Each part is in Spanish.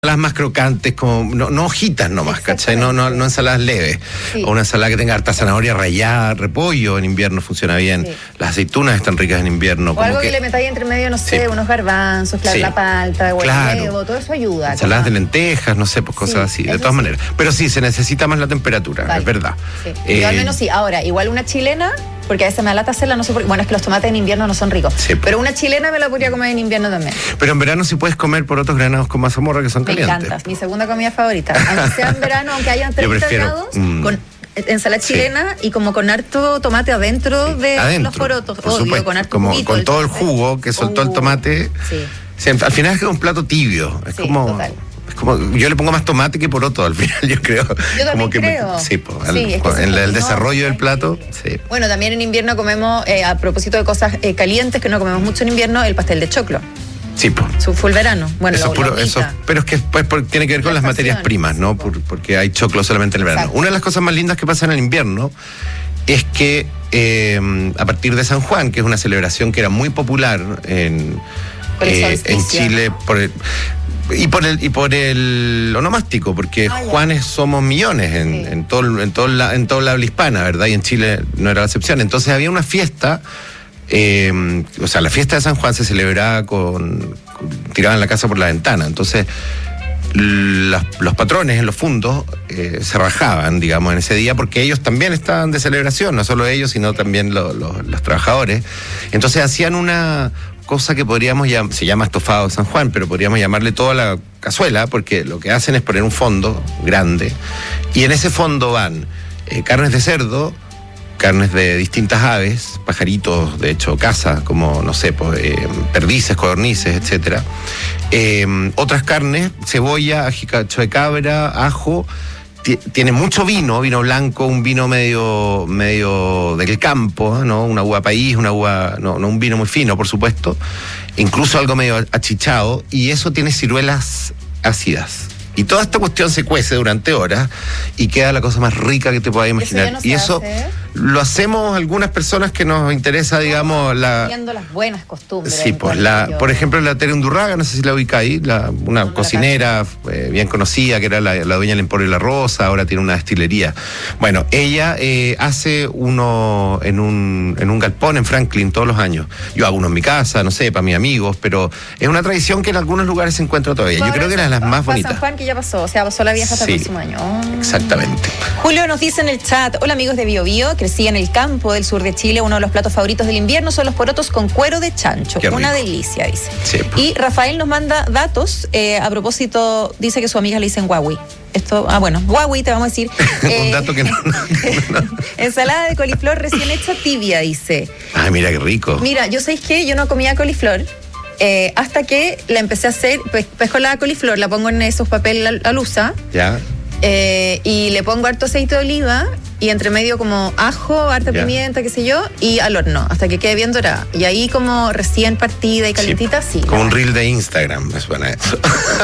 Ensaladas más crocantes, como no hojitas nomás, ¿cachai? No ensaladas leves. Sí. O una ensalada que tenga harta zanahoria rallada, repollo en invierno funciona bien. Sí. Las aceitunas están ricas en invierno. O como algo que le metáis entre medio, no sé, unos garbanzos, claro, la palta, huevo, todo eso ayuda. Ensaladas de lentejas, no sé, pues cosas así, de todas maneras. Pero sí, se necesita más la temperatura, es verdad. Sí. Yo al menos sí. Ahora, igual una chilena, porque a veces me alata hacerla, no sé por qué. Bueno, es que los tomates en invierno no son ricos. Sí, pero una chilena me la podría comer en invierno también. Pero en verano sí puedes comer porotos granados con mazamorra que son calientes. Me encanta, mi segunda comida favorita. Aunque sea en verano, aunque hayan 30 grados, con ensalada chilena y como con harto tomate adentro de los porotos. Obvio, con harto juguito, con todo el jugo que soltó el tomate. Sí. Al final es un plato tibio. Es como... Total. Yo le pongo más tomate que poroto al final, yo creo. Yo también creo. En el desarrollo del plato. Sí. Bueno, también en invierno comemos, a propósito de cosas calientes que no comemos mucho en invierno, el pastel de choclo. Sí, pues. Su full verano. Bueno, eso pero es que pues, tiene que ver con las materias primas, ¿no? Porque hay choclo solamente en el verano. Una de las cosas más lindas que pasa en el invierno es que a partir de San Juan, que es una celebración que era muy popular en Chile, y por el onomástico, porque Juanes somos millones en toda la habla hispana, ¿verdad? Y en Chile no era la excepción. Entonces había una fiesta, la fiesta de San Juan se celebraba tiraban la casa por la ventana. Entonces los patrones en los fundos se rajaban, digamos, en ese día, porque ellos también estaban de celebración, no solo ellos, sino también los trabajadores. Entonces hacían una cosa que se llama estofado de San Juan, pero podríamos llamarle toda la cazuela, porque lo que hacen es poner un fondo grande, y en ese fondo van carnes de cerdo, carnes de distintas aves, pajaritos, de hecho, caza, como, no sé, perdices, codornices, etcétera. Otras carnes, cebolla, ajicacho de cabra, ajo. Tiene mucho vino blanco, un vino medio del campo, ¿no? Una uva país, no un vino muy fino, por supuesto, incluso algo medio achichado, y eso tiene ciruelas ácidas. Y toda esta cuestión se cuece durante horas y queda la cosa más rica que te puedas imaginar. Y eso lo hacemos algunas personas que nos interesa, digamos, viendo las buenas costumbres. Sí, pues por ejemplo, la Tere Undurraga, no sé si la ubica ahí, una cocinera bien conocida, que era la dueña del Emporio de la Rosa, ahora tiene una destilería. Bueno, ella hace uno en un galpón en Franklin todos los años. Yo hago uno en mi casa, no sé, para mis amigos, pero es una tradición que en algunos lugares se encuentra todavía. Yo creo que era de las más bonitas. Que ya pasó, pasó la vieja hasta el próximo año. Exactamente. Julio nos dice en el chat: hola amigos de Bio Bio, crecí en el campo del sur de Chile, uno de los platos favoritos del invierno son los porotos con cuero de chancho. Una delicia, dice. Sí. Y Rafael nos manda datos, a propósito, dice que su amiga le dicen Huawei. Huawei te vamos a decir. Un dato que no. Ensalada de coliflor recién hecha tibia, dice. Ay, mira qué rico. Mira, yo sabéis que yo no comía coliflor. Hasta que la empecé a hacer, pesco la coliflor, la pongo en esos papel alusa. Ya. Y le pongo harto aceite de oliva y entre medio como ajo, harta pimienta, qué sé yo, y al horno, hasta que quede bien dorada. Y ahí como recién partida y calentita, sí. Como un reel de Instagram, me suena eso.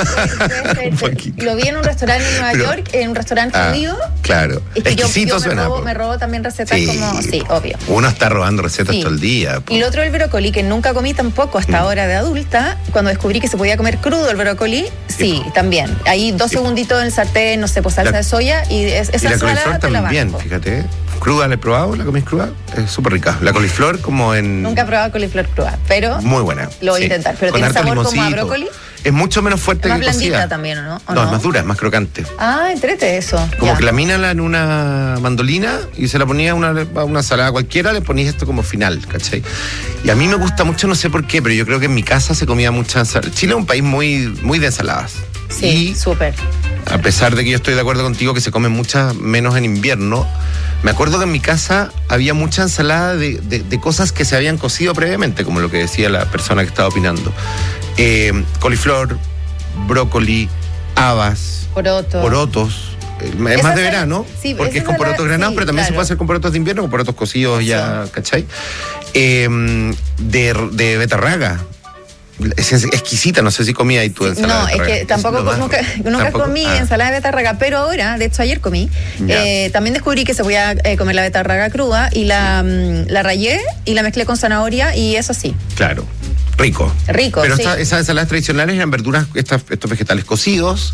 Lo vi en un restaurante en Nueva York, en un restaurante judío. Claro. Es que exquisito suena. Me robo también recetas como, obvio. Uno está robando recetas todo el día. Y lo otro, el brócoli, que nunca comí tampoco hasta ahora de adulta, cuando descubrí que se podía comer crudo el brócoli, también. Ahí 2 segunditos en el sartén, no sé, salsa de soya, y esa ensalada te la banco. Fíjate, cruda la he probado, ¿la comís cruda? Es súper rica. La coliflor como en... Nunca he probado coliflor cruda, pero... Muy buena. Lo voy a intentar, pero con tiene sabor como a brócoli. Es mucho menos fuerte más que cocida. Más blandita también, ¿no? No, es más dura, es más crocante. Entrete eso. Como que lamínala en una mandolina y se la ponía a una ensalada cualquiera, le ponías esto como final, ¿cachai? Y a mí me gusta mucho, no sé por qué, pero yo creo que en mi casa se comía mucha ensalada. Chile es un país muy, muy de ensaladas. Sí, súper. A pesar de que yo estoy de acuerdo contigo que se comen muchas menos en invierno, me acuerdo que en mi casa había mucha ensalada de cosas que se habían cocido previamente, como lo que decía la persona que estaba opinando. Coliflor, brócoli, habas, porotos. Es más de verano, porque es con porotos granados, pero también se puede hacer con porotos de invierno, con porotos cocidos ya, ¿cachai? De betarraga. Es exquisita, no sé si comí ahí tu ensalada. No, es que tampoco nunca comí ensalada de betarraga, pero ahora, de hecho ayer comí, también descubrí que se podía comer la betarraga cruda y la rallé y la mezclé con zanahoria y eso sí. Claro, rico. Pero esas ensaladas tradicionales eran verduras, estos vegetales cocidos,